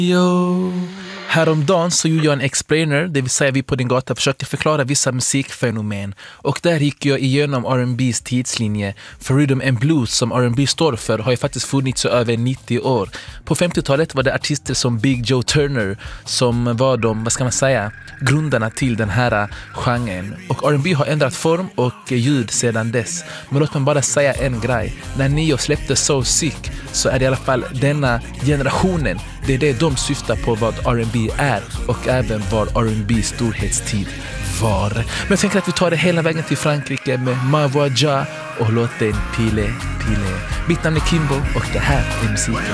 Yo. Häromdagen så gjorde jag en explainer, det vill säga vi på din gata försökte förklara vissa musikfenomen. Och där gick jag igenom R&B:s tidslinje. För rhythm and blues som R&B står för har ju faktiskt funnits i över 90 år. På 50-talet var det artister som Big Joe Turner som var de, vad ska man säga, grundarna till den här genren. Och R&B har ändrat form och ljud sedan dess. Men låt mig bara säga en grej. När Neo släppte So Sick så är det i alla fall denna generationen. Det är det de syftar på vad R&B är och även vad R&B storhetstid var. Men jag tänker att vi tar det hela vägen till Frankrike med Ma Voix Ja och låten Pile Pile. Mitt namn är Kimbo och det här är musiken.